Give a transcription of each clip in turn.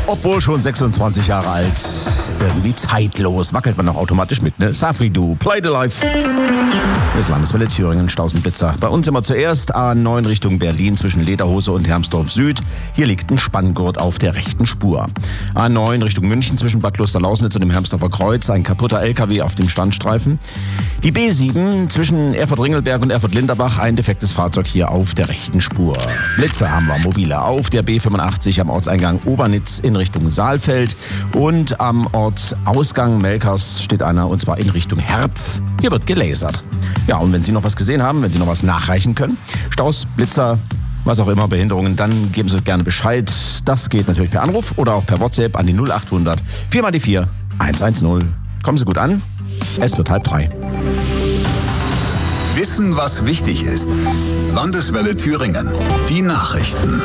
Obwohl schon 26 Jahre alt. Irgendwie zeitlos. Wackelt man noch automatisch mit, ne? Safri-Du, Play the Life. Das Landeswelle Thüringen, Stausenblitzer. Bei uns immer zuerst A9 Richtung Berlin zwischen Lederhose und Hermsdorf Süd. Hier liegt ein Spanngurt auf der rechten Spur. A9 Richtung München zwischen Bad Kloster-Lausnitz und dem Hermsdorfer Kreuz. Ein kaputter LKW auf dem Standstreifen. Die B7 zwischen Erfurt-Ringelberg und Erfurt-Linderbach. Ein defektes Fahrzeug hier auf der rechten Spur. Blitzer haben wir, mobile. Auf der B85 am Ortseingang Obernitz in Richtung Saalfeld. Und am Ortsausgang Melkers steht einer, und zwar in Richtung Herpf. Hier wird gelasert. Ja, und wenn Sie noch was gesehen haben, wenn Sie noch was nachreichen können, Staus, Blitzer, was auch immer, Behinderungen, dann geben Sie gerne Bescheid. Das geht natürlich per Anruf oder auch per WhatsApp an die 0800 4x4 110. Kommen Sie gut an. Es wird 2:30. Wissen, was wichtig ist. Landeswelle Thüringen. Die Nachrichten.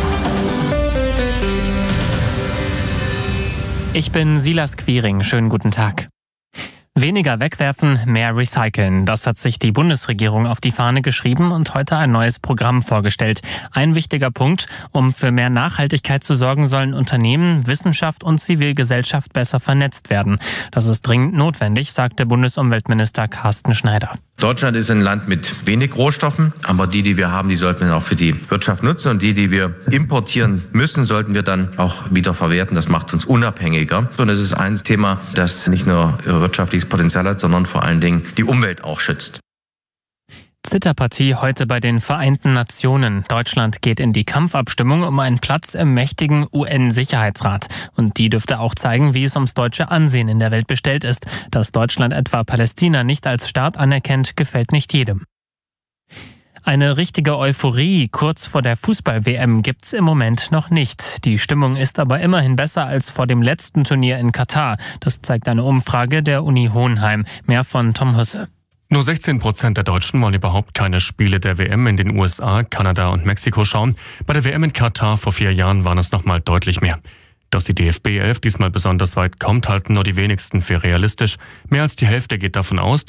Ich bin Silas Quiring. Schönen guten Tag. Weniger wegwerfen, mehr recyceln. Das hat sich die Bundesregierung auf die Fahne geschrieben und heute ein neues Programm vorgestellt. Ein wichtiger Punkt: um für mehr Nachhaltigkeit zu sorgen, sollen Unternehmen, Wissenschaft und Zivilgesellschaft besser vernetzt werden. Das ist dringend notwendig, sagte Bundesumweltminister Carsten Schneider. Deutschland ist ein Land mit wenig Rohstoffen, aber die wir haben, die sollten wir auch für die Wirtschaft nutzen, und die wir importieren müssen, sollten wir dann auch wieder verwerten. Das macht uns unabhängiger. Und es ist ein Thema, das nicht nur wirtschaftliches Potenzial hat, sondern vor allen Dingen die Umwelt auch schützt. Zitterpartie heute bei den Vereinten Nationen. Deutschland geht in die Kampfabstimmung um einen Platz im mächtigen UN-Sicherheitsrat. Und die dürfte auch zeigen, wie es ums deutsche Ansehen in der Welt bestellt ist. Dass Deutschland etwa Palästina nicht als Staat anerkennt, gefällt nicht jedem. Eine richtige Euphorie kurz vor der Fußball-WM gibt's im Moment noch nicht. Die Stimmung ist aber immerhin besser als vor dem letzten Turnier in Katar. Das zeigt eine Umfrage der Uni Hohenheim. Mehr von Tom Hüsse. Nur 16% der Deutschen wollen überhaupt keine Spiele der WM in den USA, Kanada und Mexiko schauen. Bei der WM in Katar vor 4 Jahren waren es nochmal deutlich mehr. Dass die DFB 11 diesmal besonders weit kommt, halten nur die wenigsten für realistisch. Mehr als die Hälfte geht davon aus,